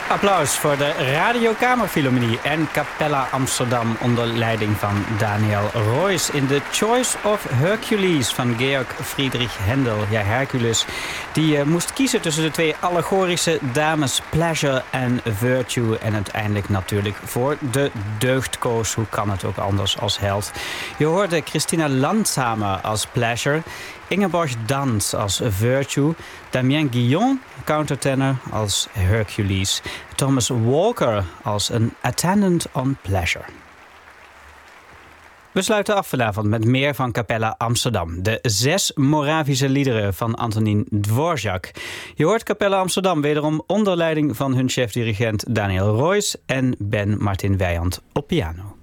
Applaus voor de Radio Kamerfilharmonie en Capella Amsterdam onder leiding van Daniel Roys in The Choice of Hercules van Georg Friedrich Händel. Ja, Hercules, die moest kiezen tussen de twee allegorische dames Pleasure en Virtue en uiteindelijk natuurlijk voor de deugd koos. Hoe kan het ook anders als held? Je hoorde Christina Landsamer als Pleasure, Ingeborg Dans als Virtue, Damien Guillon, countertenor, als Hercules, Thomas Walker als een attendant on pleasure. We sluiten af vanavond met meer van Capella Amsterdam. De 6 Moravische liederen van Antonín Dvořák. Je hoort Capella Amsterdam wederom onder leiding van hun chef-dirigent Daniel Roys en Ben Martin Wijand op piano.